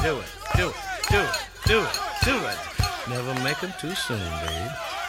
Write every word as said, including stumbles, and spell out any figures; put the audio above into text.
do it, do it, do it, do it, do it. Never make 'em too soon, babe.